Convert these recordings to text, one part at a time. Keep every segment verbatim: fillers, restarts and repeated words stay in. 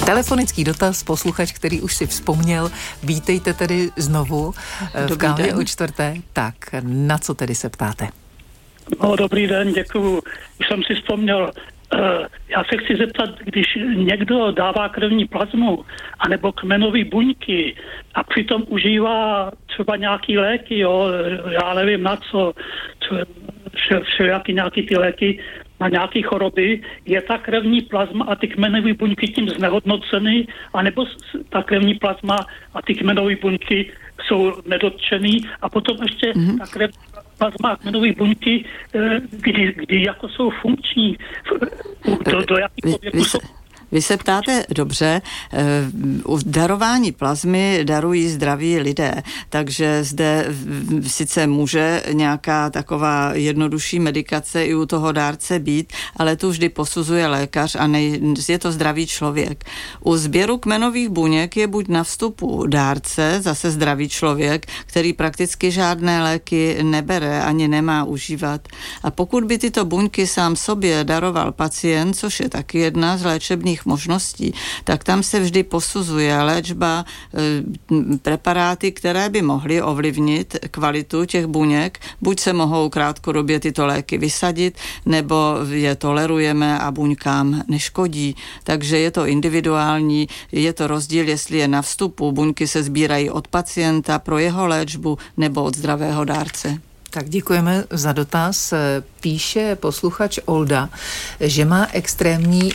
Telefonický dotaz, posluchač, který už si vzpomněl. Vítejte tedy znovu v Kávě u čtvrté. Tak, na co tedy se ptáte? No, dobrý den, děkuju. Už jsem si vzpomněl. Já se chci zeptat, když někdo dává krevní plazmu anebo kmenové buňky a přitom užívá třeba nějaký léky, jo, já nevím na co, všelijaký nějaký ty léky na nějaké choroby, je ta krevní plazma a ty kmenové buňky tím znehodnoceny, anebo ta krevní plazma a ty kmenové buňky jsou nedotčený a potom ještě mm-hmm. ta krevní plazma a kmenové buňky, kdy, kdy jako jsou funkční, do, do jakého věku jsou... Vy se ptáte dobře, u darování plazmy darují zdraví lidé, takže zde sice může nějaká taková jednodušší medikace i u toho dárce být, ale tu vždy posuzuje lékař a nej, je to zdravý člověk. U sběru kmenových buněk je buď na vstupu dárce, zase zdravý člověk, který prakticky žádné léky nebere ani nemá užívat. A pokud by tyto buňky sám sobě daroval pacient, což je taky jedna z léčebných možností, tak tam se vždy posuzuje léčba, e, preparáty, které by mohly ovlivnit kvalitu těch buněk. Buď se mohou krátkodobě tyto léky vysadit, nebo je tolerujeme a buňkám neškodí. Takže je to individuální, je to rozdíl, jestli je na vstupu, buňky se sbírají od pacienta pro jeho léčbu nebo od zdravého dárce. Tak děkujeme za dotaz. Píše posluchač Olda, že má extrémní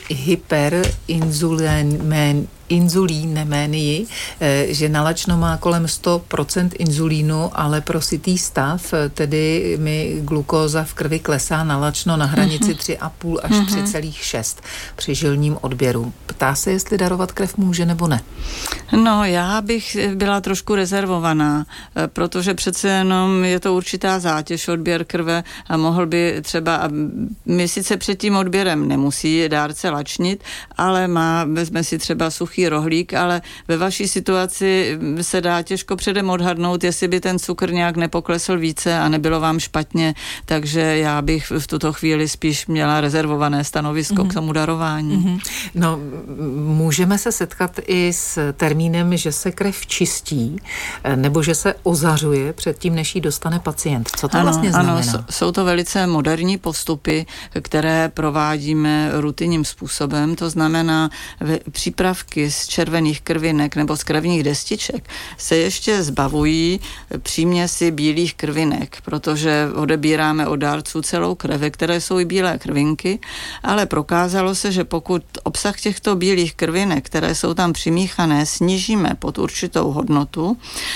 hyperinzulínémii, že nalačno má kolem sto procent inzulínu, ale pro sytý stav, tedy mi glukóza v krvi klesá nalačno na hranici tři celá pět až tři celá šest při žilním odběru. Ptá se, jestli darovat krev může nebo ne. No, já bych byla trošku rezervovaná, protože přece jenom je to určitá zátěž odběr krve a mohl by třeba, my sice před tím odběrem nemusí dárce lačnit, ale má, vezme si třeba suchý rohlík, ale ve vaší situaci se dá těžko předem odhadnout, jestli by ten cukr nějak nepoklesl více a nebylo vám špatně, takže já bych v tuto chvíli spíš měla rezervované stanovisko mm-hmm. k tomu darování. Mm-hmm. No, můžeme se setkat i s termínem, že se krev čistí, nebo že se ozařuje předtím, než ji dostane pacient. Co to ano, vlastně znamená? Ano, jsou to velice moderní postupy, které provádíme rutinním způsobem, to znamená přípravky z červených krvinek nebo z krevních destiček se ještě zbavují příměsi bílých krvinek, protože odebíráme od dárců celou krev, které jsou i bílé krvinky, ale prokázalo se, že pokud obsah těchto bílých krvinek, které jsou tam přimíchané, snížíme pod určitou hodnotu,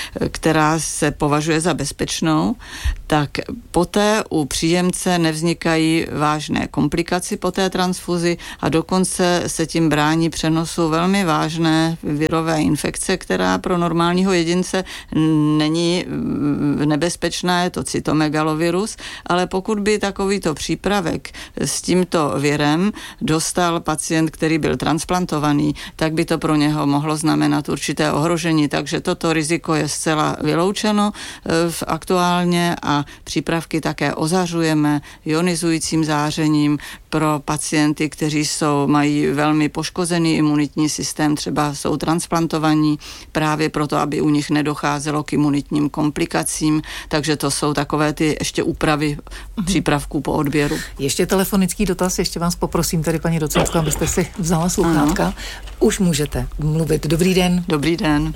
která se považuje za bezpečnou, tak poté u příjemce nevznikají vážné komplikace po té transfuzi a dokonce se tím brání přenosu velmi vážné virové infekce, která pro normálního jedince není nebezpečná, je to cytomegalovirus, ale pokud by takovýto přípravek s tímto virem dostal pacient, který byl transplantovaný, tak by to pro něho mohlo znamenat určité ohrožení, takže toto riziko je zcela vyloučeno v aktuálně a přípravky také ozařujeme ionizujícím zářením pro pacienty, kteří jsou, mají velmi poškozený imunitní systém, třeba jsou transplantovaní právě proto, aby u nich nedocházelo k imunitním komplikacím, takže to jsou takové ty ještě úpravy mm-hmm. přípravků po odběru. Ještě telefonický dotaz, ještě vás poprosím tady, paní docentko, abyste si vzala sluchátka. Ano. Už můžete mluvit. Dobrý den. Dobrý den.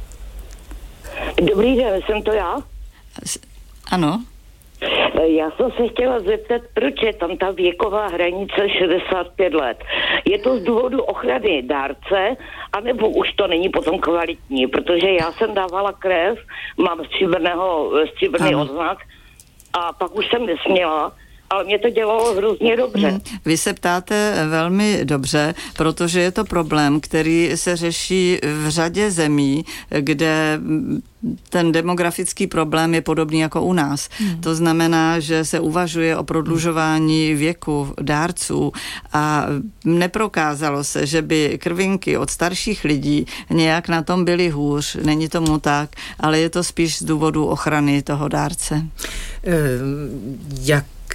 Dobrý den, jsem to já? Ano. Já jsem se chtěla zeptat, proč je tam ta věková hranice šedesát pět let. Je to z důvodu ochrany dárce, anebo už to není potom kvalitní, protože já jsem dávala krev, mám stříbrný odznak a pak už jsem nesměla, ale mě to dělalo hrozně dobře. Hmm. Vy se ptáte velmi dobře, protože je to problém, který se řeší v řadě zemí, kde ten demografický problém je podobný jako u nás. Hmm. To znamená, že se uvažuje o prodlužování věku dárců a neprokázalo se, že by krvinky od starších lidí nějak na tom byly hůř. Není tomu tak, ale je to spíš z důvodu ochrany toho dárce. E, jak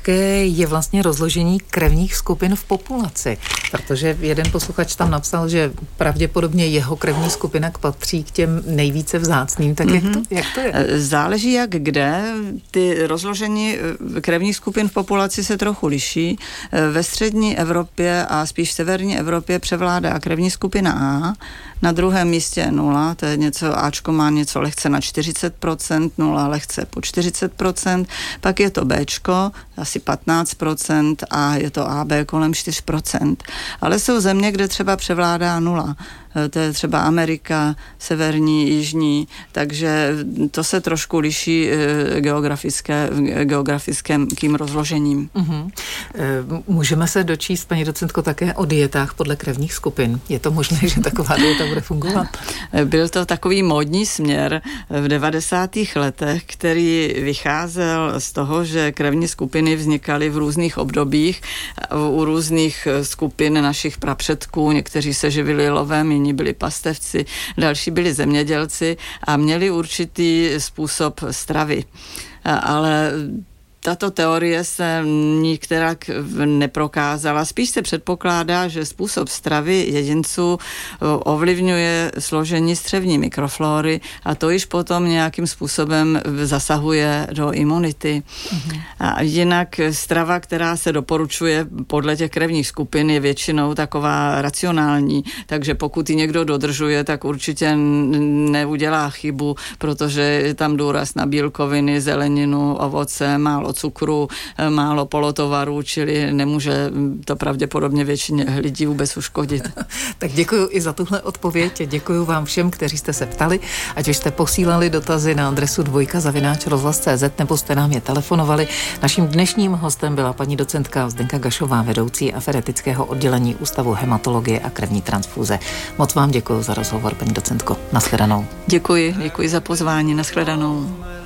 jaké je vlastně rozložení krevních skupin v populaci? Protože jeden posluchač tam napsal, že pravděpodobně jeho krevní skupina patří k těm nejvíce vzácným. Tak mm-hmm. jak, to, jak to je? Záleží jak kde. Ty rozložení krevních skupin v populaci se trochu liší. Ve střední Evropě a spíš v severní Evropě převládá krevní skupina A, na druhém místě je nula, to je něco, Ačko má něco lehce na čtyřicet procent, nula lehce po čtyřicet procent, pak je to Bčko, asi patnáct procent a je to A B kolem čtyři procenta. Ale jsou země, kde třeba převládá nula. To je třeba Amerika, severní, jižní, takže to se trošku liší geografické, geografickým kým rozložením. Uh-huh. Můžeme se dočíst, paní docentko, také o dietách podle krevních skupin. Je to možné, že taková dieta bude fungovat? Byl to takový módní směr v devadesátých letech, který vycházel z toho, že krevní skupiny vznikaly v různých obdobích, u různých skupin našich prapředků, někteří se živili lovem, jiní byli pastevci, další byli zemědělci a měli určitý způsob stravy. Ale tato teorie se nikterak neprokázala. Spíš se předpokládá, že způsob stravy jedinců ovlivňuje složení střevní mikroflóry a to již potom nějakým způsobem zasahuje do imunity. Mhm. A jinak strava, která se doporučuje podle těch krevních skupin, je většinou taková racionální, takže pokud ji někdo dodržuje, tak určitě neudělá chybu, protože je tam důraz na bílkoviny, zeleninu, ovoce, málo cukru, málo polotovarů, čili nemůže to pravděpodobně většině lidí vůbec uškodit. Tak děkuji i za tuhle odpověď. Děkuji vám všem, kteří jste se ptali, ať už jste posílali dotazy na adresu dvojka zavináč rozhlas tečka cé zet nebo jste nám je telefonovali. Naším dnešním hostem byla paní docentka Zdenka Gašová, vedoucí aferetického oddělení Ústavu hematologie a krevní transfúze. Moc vám děkuji za rozhovor, paní docentko. Nashledanou. Děkuji, děkuji za pozvání. Nashledanou.